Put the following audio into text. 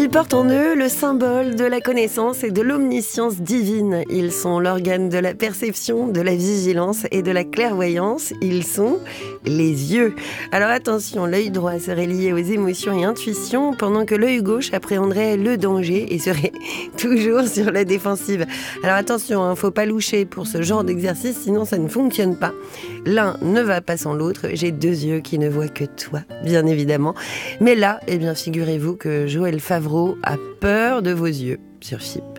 Ils portent en eux le symbole de la connaissance et de l'omniscience divine. Ils sont l'organe de la perception, de la vigilance et de la clairvoyance. Ils sont les yeux. Alors attention, l'œil droit serait lié aux émotions et intuitions, pendant que l'œil gauche appréhenderait le danger et serait toujours sur la défensive. Alors attention, faut pas loucher pour ce genre d'exercice, sinon ça ne fonctionne pas. L'un ne va pas sans l'autre. J'ai deux yeux qui ne voient que toi, bien évidemment. Mais là, figurez-vous que Joël Favreau a peur de vos yeux sur FIP.